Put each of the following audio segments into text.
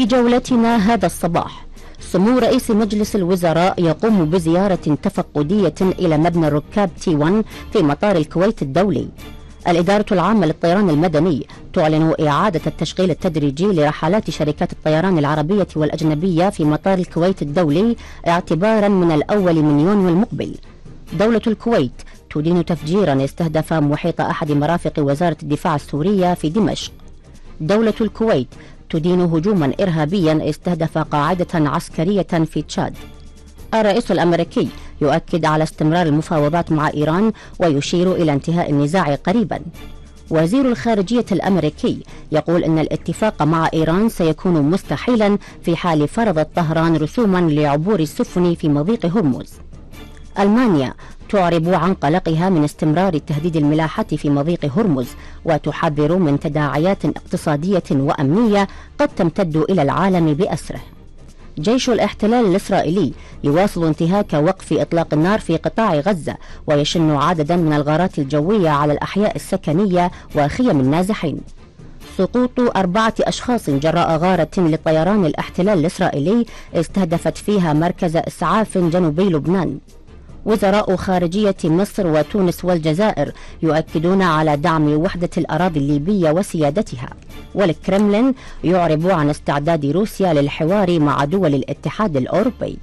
في جولتنا هذا الصباح، سمو رئيس مجلس الوزراء يقوم بزيارة تفقدية إلى مبنى الركاب T1 في مطار الكويت الدولي. الإدارة العامة للطيران المدني تعلن إعادة التشغيل التدريجي لرحلات شركات الطيران العربية والأجنبية في مطار الكويت الدولي اعتبارا من الأول من يونيو المقبل. دولة الكويت تدين تفجيرا استهدف محيط أحد مرافق وزارة الدفاع السورية في دمشق. دولة الكويت تدين هجوما إرهابيا استهدف قاعدة عسكرية في تشاد. الرئيس الأمريكي يؤكد على استمرار المفاوضات مع إيران ويشير إلى انتهاء النزاع قريبا. وزير الخارجية الأمريكي يقول أن الاتفاق مع إيران سيكون مستحيلا في حال فرضت طهران رسوما لعبور السفن في مضيق هرمز. ألمانيا تعرب عن قلقها من استمرار تهديد الملاحة في مضيق هرمز وتحذر من تداعيات اقتصادية وأمنية قد تمتد إلى العالم بأسره. جيش الاحتلال الإسرائيلي يواصل انتهاك وقف إطلاق النار في قطاع غزة ويشن عددا من الغارات الجوية على الأحياء السكنية وخيم النازحين. سقوط 4 أشخاص جراء غارة لطيران الاحتلال الإسرائيلي استهدفت فيها مركز إسعاف جنوبي لبنان. وزراء خارجية مصر وتونس والجزائر يؤكدون على دعم وحدة الأراضي الليبية وسيادتها. والكرملين يعرب عن استعداد روسيا للحوار مع دول الاتحاد الأوروبي.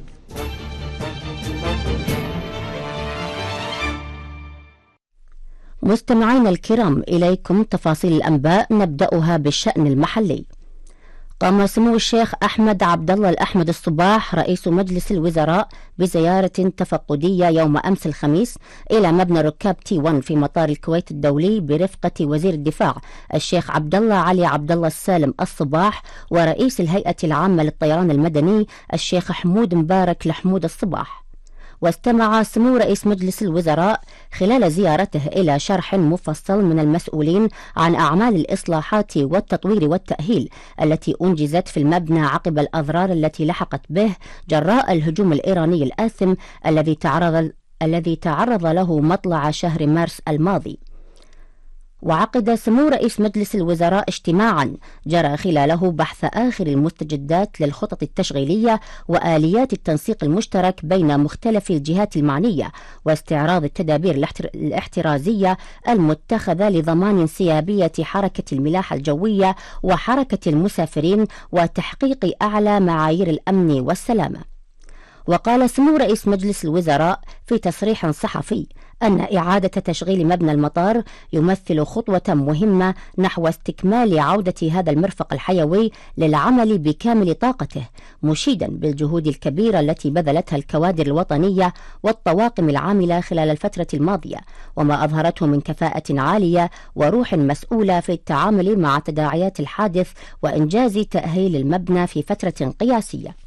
مستمعين الكرام، إليكم تفاصيل الأنباء، نبدأها بالشأن المحلي. قام سمو الشيخ أحمد عبد الله الأحمد الصباح رئيس مجلس الوزراء بزيارة تفقدية يوم أمس الخميس إلى مبنى ركاب T1 في مطار الكويت الدولي برفقة وزير الدفاع الشيخ عبد الله علي عبد الله السالم الصباح ورئيس الهيئة العامة للطيران المدني الشيخ حمود مبارك لحمود الصباح. واستمع سمو رئيس مجلس الوزراء خلال زيارته إلى شرح مفصل من المسؤولين عن أعمال الإصلاحات والتطوير والتأهيل التي أنجزت في المبنى عقب الأضرار التي لحقت به جراء الهجوم الإيراني الآثم الذي تعرض له مطلع شهر مارس الماضي. وعقد سمو رئيس مجلس الوزراء اجتماعا جرى خلاله بحث آخر المستجدات للخطط التشغيلية وآليات التنسيق المشترك بين مختلف الجهات المعنية واستعراض التدابير الاحترازية المتخذة لضمان انسيابية حركة الملاحة الجوية وحركة المسافرين وتحقيق أعلى معايير الأمن والسلامة. وقال سمو رئيس مجلس الوزراء في تصريح صحفي أن إعادة تشغيل مبنى المطار يمثل خطوة مهمة نحو استكمال عودة هذا المرفق الحيوي للعمل بكامل طاقته، مشيدا بالجهود الكبيرة التي بذلتها الكوادر الوطنية والطواقم العاملة خلال الفترة الماضية وما أظهرته من كفاءة عالية وروح مسؤولة في التعامل مع تداعيات الحادث وإنجاز تأهيل المبنى في فترة قياسية.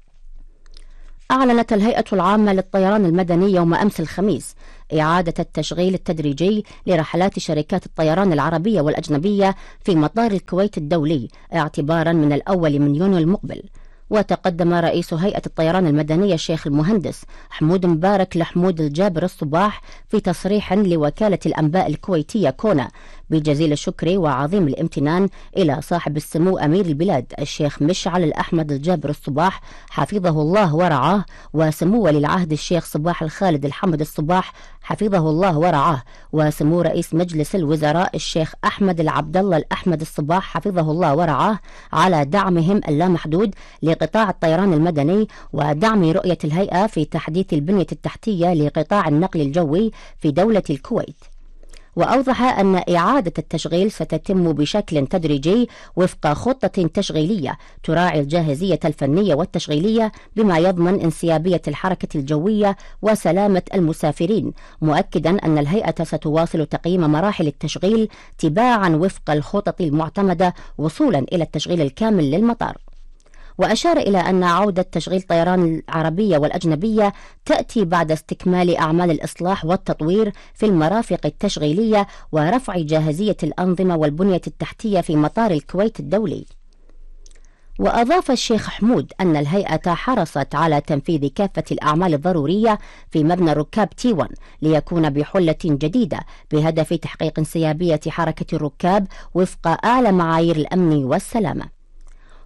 أعلنت الهيئة العامة للطيران المدني يوم أمس الخميس إعادة التشغيل التدريجي لرحلات شركات الطيران العربية والأجنبية في مطار الكويت الدولي اعتبارا من الأول من يونيو المقبل. وتقدم رئيس هيئة الطيران المدني الشيخ المهندس حمود مبارك لحمود الجابر الصباح في تصريح لوكالة الأنباء الكويتية كونا بجزيل الشكر وعظيم الامتنان إلى صاحب السمو أمير البلاد الشيخ مشعل الأحمد الجابر الصباح حفظه الله ورعاه، وسمو ولي العهد الشيخ صباح الخالد الحمد الصباح حفظه الله ورعاه، وسمو رئيس مجلس الوزراء الشيخ أحمد العبد الله الأحمد الصباح حفظه الله ورعاه على دعمهم اللامحدود لقطاع الطيران المدني ودعم رؤية الهيئة في تحديث البنية التحتية لقطاع النقل الجوي في دولة الكويت. وأوضح أن إعادة التشغيل ستتم بشكل تدريجي وفق خطة تشغيلية تراعي الجاهزية الفنية والتشغيلية بما يضمن انسيابية الحركة الجوية وسلامة المسافرين، مؤكدا أن الهيئة ستواصل تقييم مراحل التشغيل تباعا وفق الخطط المعتمدة وصولا إلى التشغيل الكامل للمطار. وأشار إلى أن عودة تشغيل طيران العربية والأجنبية تأتي بعد استكمال أعمال الإصلاح والتطوير في المرافق التشغيلية ورفع جاهزية الأنظمة والبنية التحتية في مطار الكويت الدولي. وأضاف الشيخ حمود أن الهيئة حرصت على تنفيذ كافة الأعمال الضرورية في مبنى الركاب T1 ليكون بحلة جديدة بهدف تحقيق انسيابية حركة الركاب وفق أعلى معايير الأمن والسلامة.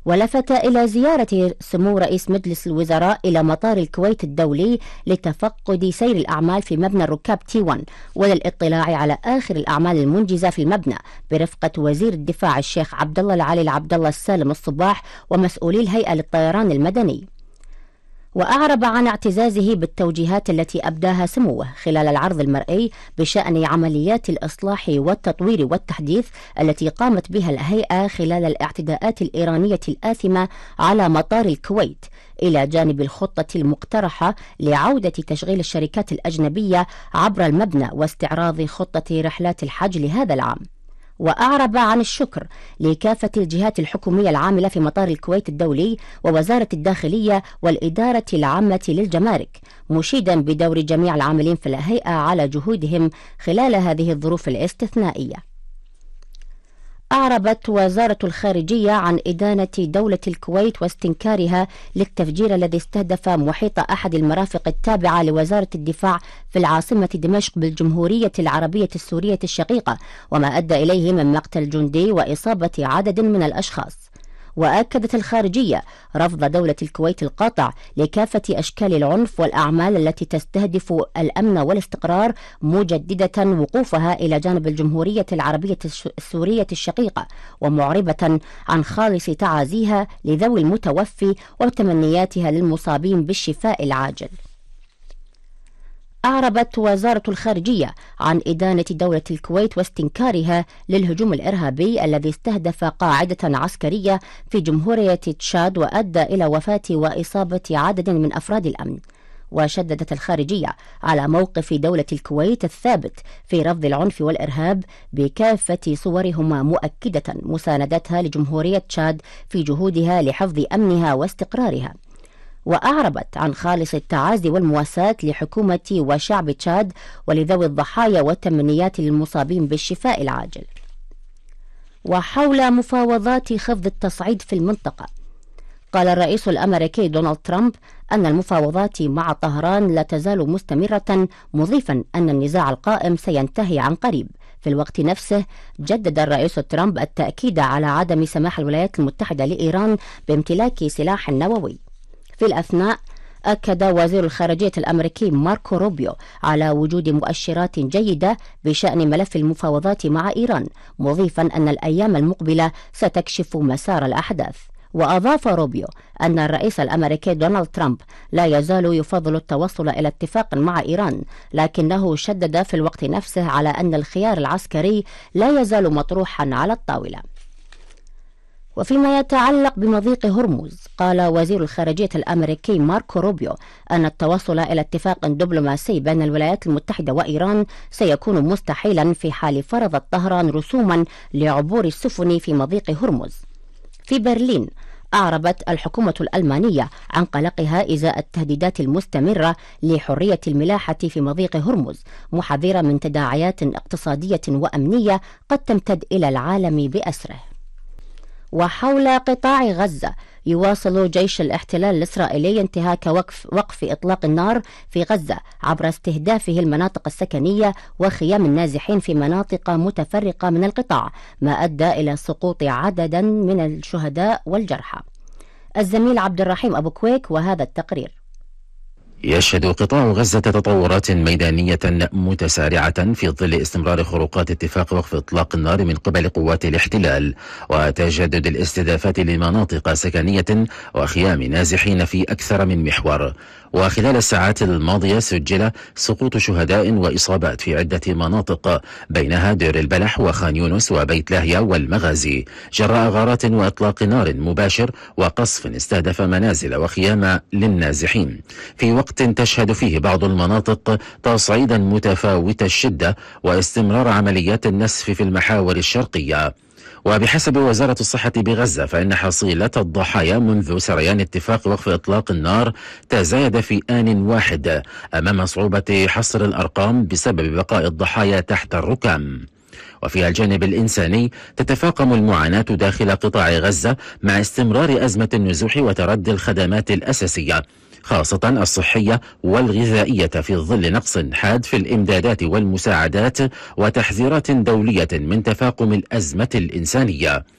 ولفت إلى زيارة سمو رئيس مجلس الوزراء إلى مطار الكويت الدولي لتفقد سير الأعمال في مبنى الركاب T1 وللاطلاع على آخر الأعمال المنجزة في المبنى برفقة وزير الدفاع الشيخ عبد الله العلي عبد الله السالم الصباح ومسؤولي الهيئة للطيران المدني. وأعرب عن اعتزازه بالتوجيهات التي أبداها سموه خلال العرض المرئي بشأن عمليات الإصلاح والتطوير والتحديث التي قامت بها الهيئة خلال الاعتداءات الإيرانية الآثمة على مطار الكويت، إلى جانب الخطة المقترحة لعودة تشغيل الشركات الأجنبية عبر المبنى واستعراض خطة رحلات الحج لهذا العام. وأعرب عن الشكر لكافة الجهات الحكومية العاملة في مطار الكويت الدولي ووزارة الداخلية والإدارة العامة للجمارك، مشيدا بدور جميع العاملين في الهيئة على جهودهم خلال هذه الظروف الاستثنائية. أعربت وزارة الخارجية عن إدانة دولة الكويت واستنكارها للتفجير الذي استهدف محيط أحد المرافق التابعة لوزارة الدفاع في العاصمة دمشق بالجمهورية العربية السورية الشقيقة، وما أدى إليه من مقتل جندي وإصابة عدد من الأشخاص. وأكدت الخارجية رفض دولة الكويت القاطع لكافة أشكال العنف والأعمال التي تستهدف الأمن والاستقرار، مجددة وقوفها إلى جانب الجمهورية العربية السورية الشقيقة، ومعربة عن خالص تعازيها لذوي المتوفي وتمنياتها للمصابين بالشفاء العاجل. أعربت وزارة الخارجية عن إدانة دولة الكويت واستنكارها للهجوم الإرهابي الذي استهدف قاعدة عسكرية في جمهورية تشاد وأدى إلى وفاة وإصابة عدد من أفراد الأمن. وشددت الخارجية على موقف دولة الكويت الثابت في رفض العنف والإرهاب بكافة صورهما، مؤكدة مساندتها لجمهورية تشاد في جهودها لحفظ أمنها واستقرارها. وأعربت عن خالص التعازي والمواساة لحكومة وشعب تشاد ولذوي الضحايا والتمنيات للمصابين بالشفاء العاجل. وحول مفاوضات خفض التصعيد في المنطقة، قال الرئيس الأمريكي دونالد ترامب أن المفاوضات مع طهران لا تزال مستمرة، مضيفا أن النزاع القائم سينتهي عن قريب. في الوقت نفسه جدد الرئيس ترامب التأكيد على عدم سماح الولايات المتحدة لإيران بامتلاك سلاح نووي. في الأثناء أكد وزير الخارجية الأمريكي ماركو روبيو على وجود مؤشرات جيدة بشأن ملف المفاوضات مع إيران، مضيفا أن الأيام المقبلة ستكشف مسار الأحداث. وأضاف روبيو أن الرئيس الأمريكي دونالد ترامب لا يزال يفضل التوصل إلى اتفاق مع إيران، لكنه شدد في الوقت نفسه على أن الخيار العسكري لا يزال مطروحا على الطاولة. وفيما يتعلق بمضيق هرمز، قال وزير الخارجية الأمريكي ماركو روبيو أن التوصل إلى اتفاق دبلوماسي بين الولايات المتحدة وإيران سيكون مستحيلا في حال فرضت طهران رسوما لعبور السفن في مضيق هرمز. في برلين أعربت الحكومة الألمانية عن قلقها إزاء التهديدات المستمرة لحرية الملاحة في مضيق هرمز، محذرة من تداعيات اقتصادية وأمنية قد تمتد إلى العالم بأسره. وحول قطاع غزة، يواصل جيش الاحتلال الإسرائيلي انتهاك وقف إطلاق النار في غزة عبر استهدافه المناطق السكنية وخيام النازحين في مناطق متفرقة من القطاع، ما أدى إلى سقوط عدد من الشهداء والجرحى. الزميل عبد الرحيم أبو كويك وهذا التقرير. يشهد قطاع غزة تطورات ميدانية متسارعة في ظل استمرار خروقات اتفاق وقف إطلاق النار من قبل قوات الاحتلال وتجدد الاستهدافات لمناطق سكنية وخيام نازحين في أكثر من محور. وخلال الساعات الماضية سجل سقوط شهداء وإصابات في عدة مناطق، بينها دير البلح وخان يونس وبيت لاهيا والمغازي، جراء غارات وإطلاق نار مباشر وقصف استهدف منازل وخيام للنازحين، في وقت تشهد فيه بعض المناطق تصعيدا متفاوت الشدة واستمرار عمليات النسف في المحاور الشرقية. وبحسب وزارة الصحة بغزة فإن حصيلة الضحايا منذ سريان اتفاق وقف إطلاق النار تزايد في آن واحد، أمام صعوبة حصر الأرقام بسبب بقاء الضحايا تحت الركام. وفي الجانب الإنساني تتفاقم المعاناة داخل قطاع غزة مع استمرار أزمة النزوح وتردي الخدمات الأساسية خاصة الصحية والغذائية في ظل نقص حاد في الإمدادات والمساعدات وتحذيرات دولية من تفاقم الأزمة الإنسانية.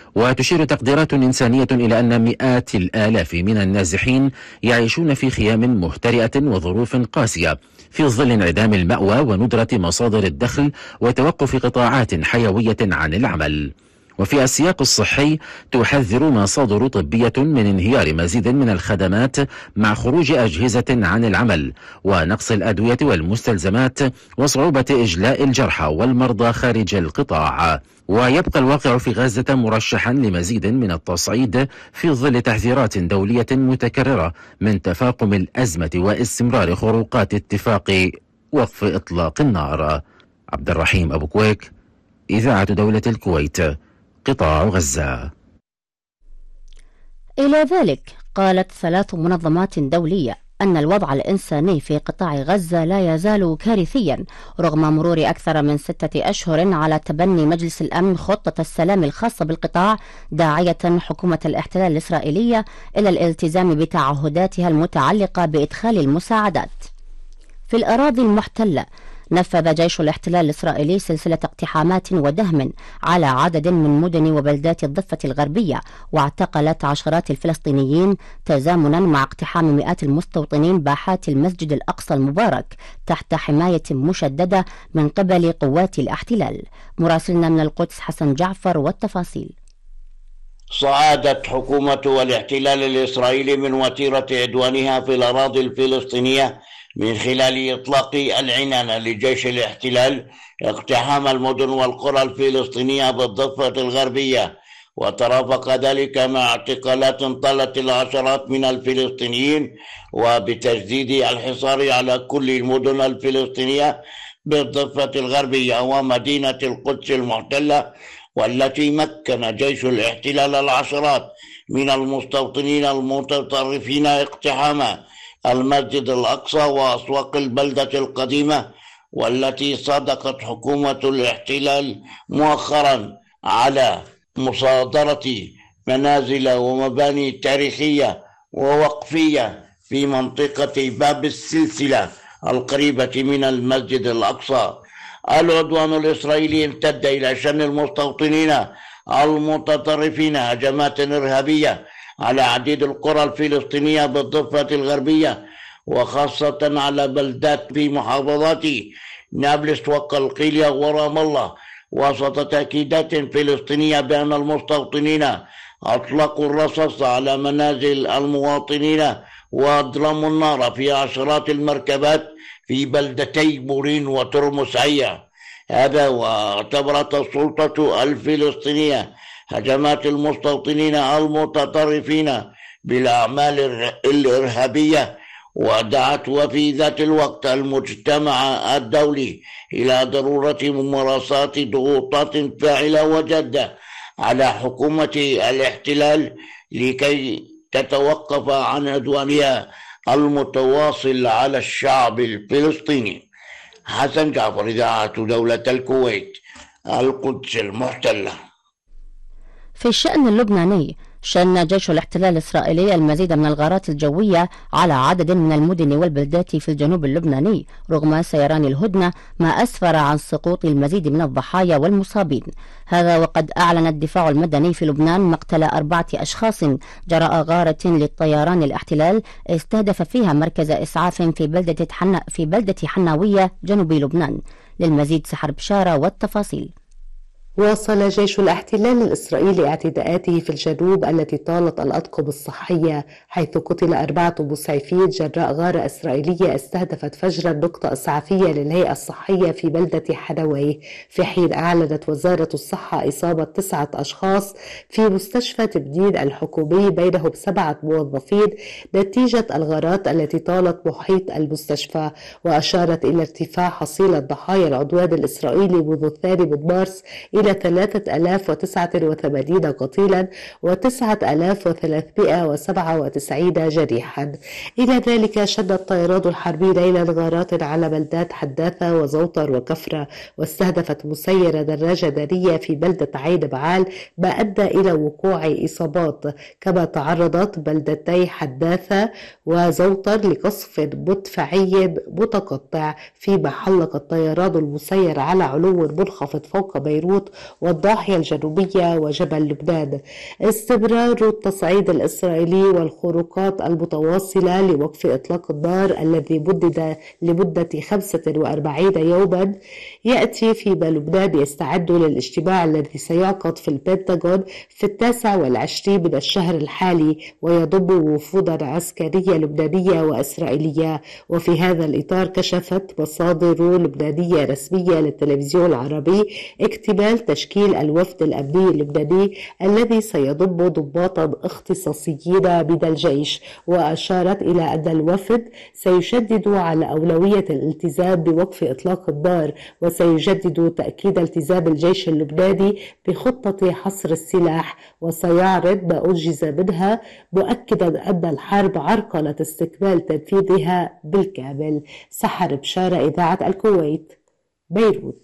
وتشير تقديرات إنسانية إلى أن مئات الآلاف من النازحين يعيشون في خيام مهترئة وظروف قاسية في ظل انعدام المأوى وندرة مصادر الدخل وتوقف قطاعات حيوية عن العمل. وفي السياق الصحي تحذر مصادر طبية من انهيار مزيد من الخدمات مع خروج أجهزة عن العمل ونقص الأدوية والمستلزمات وصعوبة إجلاء الجرحى والمرضى خارج القطاع. ويبقى الواقع في غزة مرشحا لمزيد من التصعيد في ظل تحذيرات دولية متكررة من تفاقم الأزمة واستمرار خروقات اتفاق وقف إطلاق النار. عبد الرحيم أبو كويك، إذاعة دولة الكويت، قطاع غزة. إلى ذلك قالت 3 منظمات دولية أن الوضع الإنساني في قطاع غزة لا يزال كارثيا رغم مرور أكثر من 6 أشهر على تبني مجلس الأمن خطة السلام الخاصة بالقطاع، داعية حكومة الاحتلال الإسرائيلية إلى الالتزام بتعهداتها المتعلقة بإدخال المساعدات. في الأراضي المحتلة نفذ جيش الاحتلال الإسرائيلي سلسلة اقتحامات ودهم على عدد من مدن وبلدات الضفة الغربية، واعتقلت عشرات الفلسطينيين تزامنا مع اقتحام مئات المستوطنين باحات المسجد الأقصى المبارك تحت حماية مشددة من قبل قوات الاحتلال. مراسلنا من القدس حسن جعفر والتفاصيل. صعدت حكومة الاحتلال الإسرائيلي من وتيرة عدوانها في الأراضي الفلسطينية من خلال إطلاق العنان لجيش الاحتلال اقتحام المدن والقرى الفلسطينية بالضفة الغربية، وترافق ذلك مع اعتقالات طالت العشرات من الفلسطينيين وبتجديد الحصار على كل المدن الفلسطينية بالضفة الغربية ومدينة القدس المحتلة، والتي مكن جيش الاحتلال العشرات من المستوطنين المتطرفين اقتحام المسجد الأقصى وأسواق البلدة القديمة، والتي صادقت حكومة الاحتلال مؤخرا على مصادرة منازل ومباني تاريخية ووقفية في منطقة باب السلسلة القريبة من المسجد الأقصى. العدوان الإسرائيلي امتد إلى شن المستوطنين المتطرفين هجمات إرهابية على عديد القرى الفلسطينية بالضفة الغربية، وخاصة على بلدات في محافظات نابلس وقلقيلية ورام الله، وسط تأكيدات فلسطينية بأن المستوطنين أطلقوا الرصاص على منازل المواطنين وأضرموا النار في عشرات المركبات في بلدتي بورين وترمس عيا. هذا واعتبرت السلطة الفلسطينية هجمات المستوطنين المتطرفين بالأعمال الإرهابية، ودعت وفي ذات الوقت المجتمع الدولي إلى ضرورة ممارسة ضغوطات فاعلة وجادة على حكومة الاحتلال لكي تتوقف عن عدوانها المتواصل على الشعب الفلسطيني. حسن جعفر، إذاعة دولة الكويت، القدس المحتلة. في الشأن اللبناني شن جيش الاحتلال الإسرائيلي المزيد من الغارات الجوية على عدد من المدن والبلدات في الجنوب اللبناني رغم سيران الهدنة، ما أسفر عن سقوط المزيد من الضحايا والمصابين. هذا وقد أعلن الدفاع المدني في لبنان مقتل 4 أشخاص جراء غارة للطيران الاحتلال استهدف فيها مركز إسعاف في بلدة حناوية جنوب لبنان. للمزيد سحر بشارة والتفاصيل. واصل جيش الاحتلال الإسرائيلي اعتداءاته في الجنوب التي طالت الأطقم الصحية، حيث قتل 4 مسعفين جراء غارة إسرائيلية استهدفت فجرا نقطة إسعافية للهيئة الصحية في بلدة حنوي، في حين أعلنت وزارة الصحة إصابة 9 أشخاص في مستشفى تبنين الحكومي بينهم 7 موظفين نتيجة الغارات التي طالت محيط المستشفى، وأشارت إلى ارتفاع حصيلة ضحايا العدوان الإسرائيلي منذ 2 من مارس إلى 3089 قتيلا و9397 جريحا. إلى ذلك شن الطيران الحربي ليلا غارات على بلدات حداثة وزوطر وكفرة، واستهدفت مسيرة دراجة نارية في بلدة عين معال، ما أدى إلى وقوع إصابات. كما تعرضت بلدتي حداثة وزوطر لقصف مدفعي متقطع، فيما حلق الطيران المسير على علو منخفض فوق بيروت والضاحية الجنوبية وجبل لبنان. استمرار التصعيد الإسرائيلي والخروقات المتواصلة لوقف إطلاق النار الذي مدد لمدة 45 يوما يأتي فيما لبنان يستعد للاجتماع الذي سيعقد في البنتاغون في 29 من الشهر الحالي، ويضم وفودا عسكرية لبنانية وإسرائيلية. وفي هذا الإطار كشفت مصادر لبنانية رسمية للتلفزيون العربي اكتمال تشكيل الوفد الأمني اللبناني الذي سيضم ضباطا اختصاصيين من الجيش. وأشارت إلى أن الوفد سيشدد على أولوية الالتزام بوقف إطلاق النار، وسيجدد تأكيد التزام الجيش اللبناني بخطة حصر السلاح، وسيعرض ما أنجز منها، مؤكدا أن الحرب عرقلت استكمال تنفيذها بالكامل. سحر بشارة، إذاعة الكويت، بيروت.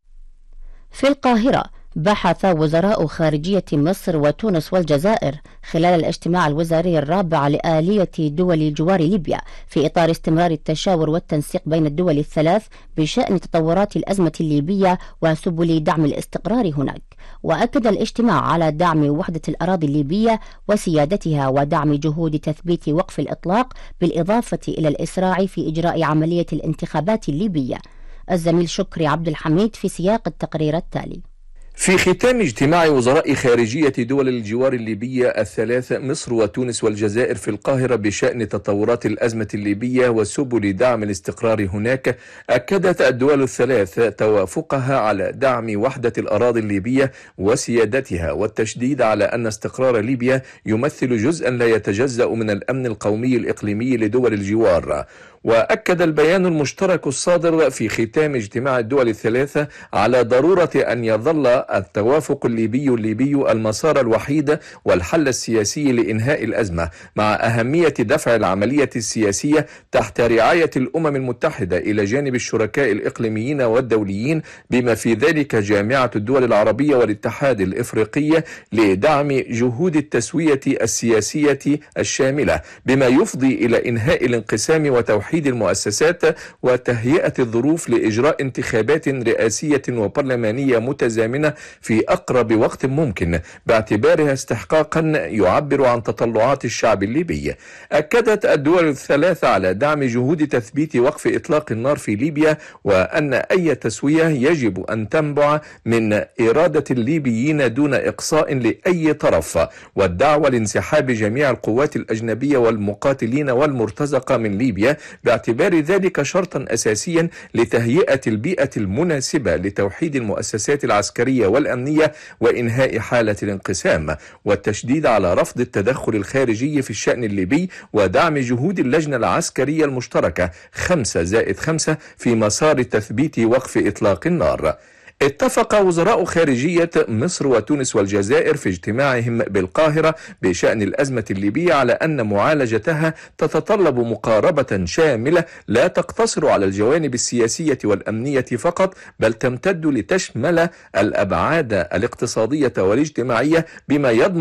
في القاهرة بحث وزراء خارجية مصر وتونس والجزائر خلال الاجتماع الوزاري الرابع لآلية دول جوار ليبيا في إطار استمرار التشاور والتنسيق بين الدول الثلاث بشأن تطورات الأزمة الليبية وسبل دعم الاستقرار هناك. وأكد الاجتماع على دعم وحدة الأراضي الليبية وسيادتها ودعم جهود تثبيت وقف الإطلاق بالإضافة إلى الإسراع في إجراء عملية الانتخابات الليبية. الزميل شكري عبد الحميد في سياق التقرير التالي. في ختام اجتماع وزراء خارجية دول الجوار الليبية الثلاث مصر وتونس والجزائر في القاهرة بشأن تطورات الأزمة الليبية وسبل دعم الاستقرار هناك، أكدت الدول الثلاث توافقها على دعم وحدة الأراضي الليبية وسيادتها والتشديد على أن استقرار ليبيا يمثل جزءا لا يتجزأ من الأمن القومي الإقليمي لدول الجوار. وأكد البيان المشترك الصادر في ختام اجتماع الدول الثلاثة على ضرورة أن يظل التوافق الليبي المسار الوحيد والحل السياسي لإنهاء الأزمة، مع أهمية دفع العملية السياسية تحت رعاية الأمم المتحدة إلى جانب الشركاء الإقليميين والدوليين بما في ذلك جامعة الدول العربية والاتحاد الإفريقي لدعم جهود التسوية السياسية الشاملة بما يفضي إلى إنهاء الانقسام وتوحيد المؤسسات وتهيئة الظروف لإجراء انتخابات رئاسية وبرلمانية متزامنة في أقرب وقت ممكن باعتبارها استحقاقا يعبر عن تطلعات الشعب الليبي. أكدت الدول الثلاث على دعم جهود تثبيت وقف إطلاق النار في ليبيا، وأن أي تسوية يجب أن تنبع من إرادة الليبيين دون إقصاء لأي طرف، والدعوة لانسحاب جميع القوات الأجنبية والمقاتلين والمرتزقة من ليبيا باعتبار ذلك شرطا أساسيا لتهيئة البيئة المناسبة لتوحيد المؤسسات العسكرية والأمنية وإنهاء حالة الانقسام، والتشديد على رفض التدخل الخارجي في الشأن الليبي ودعم جهود اللجنة العسكرية المشتركة 5+5 في مسار تثبيت وقف إطلاق النار. اتفق وزراء خارجية مصر وتونس والجزائر في اجتماعهم بالقاهرة بشأن الأزمة الليبية على أن معالجتها تتطلب مقاربة شاملة لا تقتصر على الجوانب السياسية والأمنية فقط، بل تمتد لتشمل الأبعاد الاقتصادية والاجتماعية بما يضمن